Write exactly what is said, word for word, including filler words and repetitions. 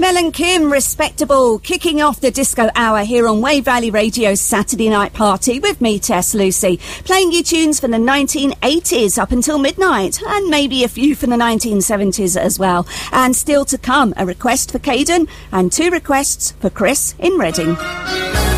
Mel and Kim, Respectable, kicking off the disco hour here on Wave Valley Radio's Saturday Night Party with me, Tess Lucy, playing you tunes from the nineteen eighties up until midnight, and maybe a few from the nineteen seventies as well. And still to come, a request for Caden and two requests for Chris in Reading.